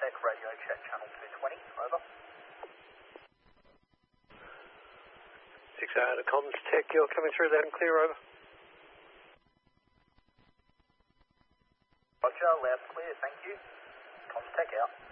Tech, radio check channel 220, over. 6 to Comms Tech, you're coming through loud and clear, over. Roger, loud and clear, thank you. Comms Tech out.